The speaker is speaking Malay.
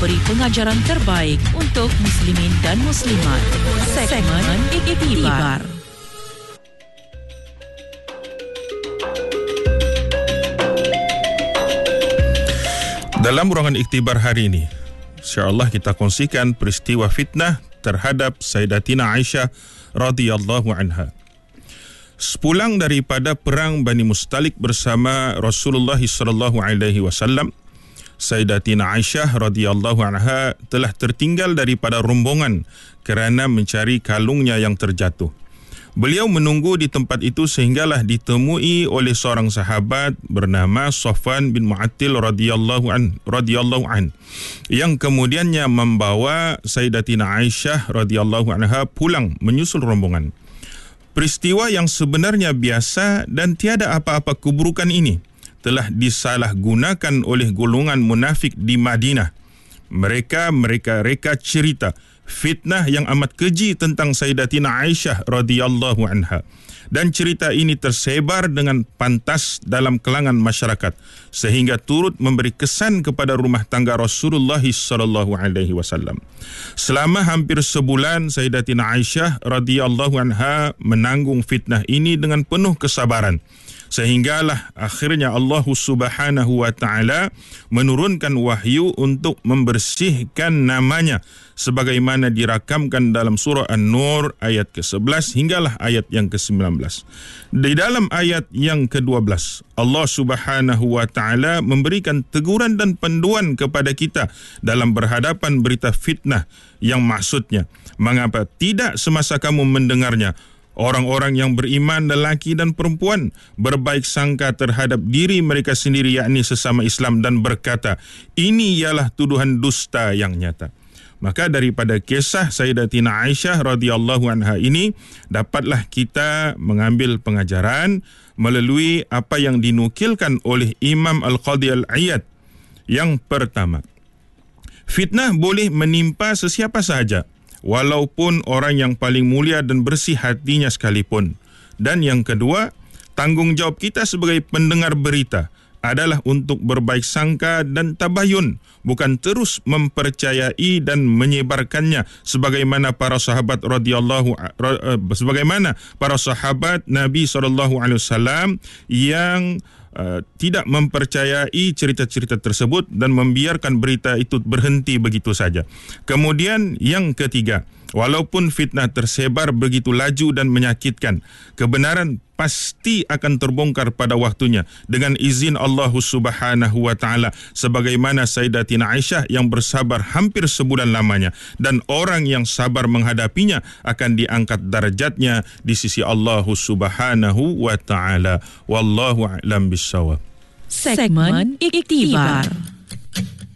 memberi pengajaran terbaik untuk muslimin dan muslimat. Segmen Iktibar. Dalam ruangan iktibar hari ini, insya-Allah kita kongsikan peristiwa fitnah terhadap Sayyidatina Aisyah radhiyallahu anha. Sepulang daripada perang Bani Mustalik bersama Rasulullah sallallahu alaihi wasallam, Sayyidatina Aisyah radhiyallahu anha telah tertinggal daripada rombongan kerana mencari kalungnya yang terjatuh. Beliau menunggu di tempat itu sehinggalah ditemui oleh seorang sahabat bernama Safwan bin Mu'attil radhiyallahu an yang kemudiannya membawa Sayyidatina Aisyah radhiyallahu anha pulang menyusul rombongan. Peristiwa yang sebenarnya biasa dan tiada apa-apa keburukan ini telah disalahgunakan oleh golongan munafik di Madinah. Mereka reka cerita fitnah yang amat keji tentang Sayyidatina Aisyah radhiyallahu anha, dan cerita ini tersebar dengan pantas dalam kalangan masyarakat sehingga turut memberi kesan kepada rumah tangga Rasulullah sallallahu alaihi wasallam. Selama hampir sebulan Sayyidatina Aisyah radhiyallahu anha menanggung fitnah ini dengan penuh kesabaran, sehinggalah akhirnya Allah Subhanahu wa taala menurunkan wahyu untuk membersihkan namanya sebagaimana dirakamkan dalam surah An-Nur ayat ke-11 hinggalah ayat yang ke-19. Di dalam ayat yang ke-12, Allah Subhanahu wa taala memberikan teguran dan panduan kepada kita dalam berhadapan berita fitnah yang maksudnya, mengapa tidak semasa kamu mendengarnya orang-orang yang beriman lelaki dan perempuan berbaik sangka terhadap diri mereka sendiri yakni sesama Islam dan berkata, ini ialah tuduhan dusta yang nyata. Maka daripada kisah Sayyidatina Aisyah radhiyallahu anha ini dapatlah kita mengambil pengajaran melalui apa yang dinukilkan oleh Imam Al-Qadhi Al-Iyad. Yang pertama, fitnah boleh menimpa sesiapa sahaja, walaupun orang yang paling mulia dan bersih hatinya sekalipun. Dan yang kedua, tanggungjawab kita sebagai pendengar berita adalah untuk berbaik sangka dan tabayun, bukan terus mempercayai dan menyebarkannya sebagaimana para sahabat Nabi SAW yang tidak mempercayai cerita-cerita tersebut dan membiarkan berita itu berhenti begitu saja. Kemudian yang ketiga, walaupun fitnah tersebar begitu laju dan menyakitkan, kebenaran pasti akan terbongkar pada waktunya dengan izin Allah Subhanahu wa taala, sebagaimana Sayyidatina Aisyah yang bersabar hampir sebulan lamanya, dan orang yang sabar menghadapinya akan diangkat darjatnya di sisi Allah Subhanahu wa taala. Wallahu a'lam bissawab. Segmen Iktibar.